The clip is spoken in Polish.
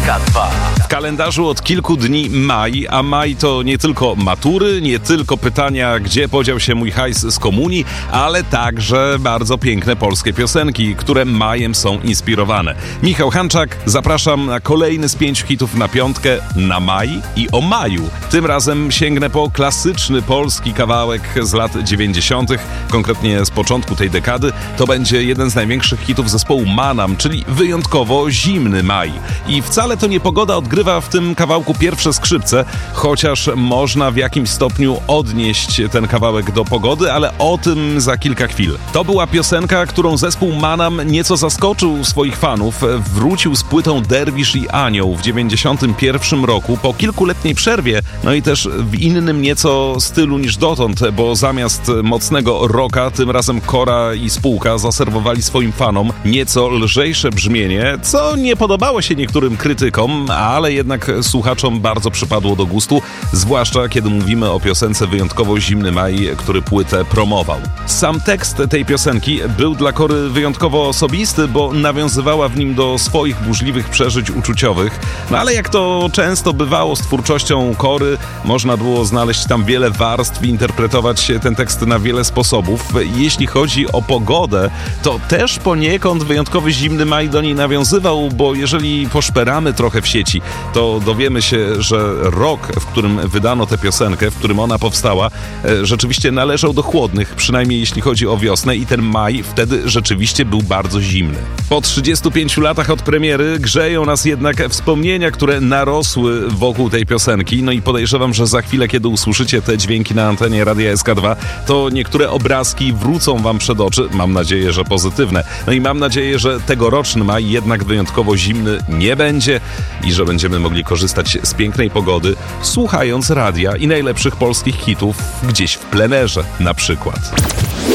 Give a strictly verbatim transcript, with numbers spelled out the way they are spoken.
K dwa. W kalendarzu od kilku dni maj, a maj to nie tylko matury, nie tylko pytania, gdzie podział się mój hajs z komunii, ale także bardzo piękne polskie piosenki, które majem są inspirowane. Michał Hanczak, zapraszam na kolejny z pięciu hitów na piątkę na maj i o maju. Tym razem sięgnę po klasyczny polski kawałek z lat dziewięćdziesiątych, konkretnie z początku tej dekady. To będzie jeden z największych hitów zespołu Manam, czyli wyjątkowo zimny maj. I wcale to nie pogoda odgrywa w tym kawałku pierwsze skrzypce, chociaż można w jakimś stopniu odnieść ten kawałek do pogody, ale o tym za kilka chwil. To była piosenka, którą zespół Manam nieco zaskoczył swoich fanów. Wrócił z płytą Derwisz i Anioł w dziewięćdziesiątym pierwszym roku po kilkuletniej przerwie, no i też w innym nieco stylu niż dotąd, bo zamiast mocnego rocka, tym razem Kora i spółka zaserwowali swoim fanom nieco lżejsze brzmienie, co nie podobało się niektórym krytykom, ale jednak słuchaczom bardzo przypadło do gustu, zwłaszcza kiedy mówimy o piosence wyjątkowo zimny maj, który płytę promował. Sam tekst tej piosenki był dla Kory wyjątkowo osobisty, bo nawiązywała w nim do swoich burzliwych przeżyć uczuciowych, no ale jak to często bywało z twórczością Kory, można było znaleźć tam wiele warstw i interpretować ten tekst na wiele sposobów. Jeśli chodzi o pogodę, to też poniekąd wyjątkowy zimny maj do niej nawiązywał, bo jeżeli poszperamy trochę w sieci, to dowiemy się, że rok, w którym wydano tę piosenkę, w którym ona powstała, rzeczywiście należał do chłodnych, przynajmniej jeśli chodzi o wiosnę, i ten maj wtedy rzeczywiście był bardzo zimny. Po trzydziestu pięciu latach od premiery grzeją nas jednak wspomnienia, które narosły wokół tej piosenki, no i podejrzewam, że za chwilę, kiedy usłyszycie te dźwięki na antenie Radia S K dwa, to niektóre obrazki wrócą wam przed oczy, mam nadzieję, że pozytywne. No i mam nadzieję, że tegoroczny maj jednak wyjątkowo zimny nie będzie i że będziemy mogli korzystać z pięknej pogody, słuchając radia i najlepszych polskich hitów gdzieś w plenerze na przykład.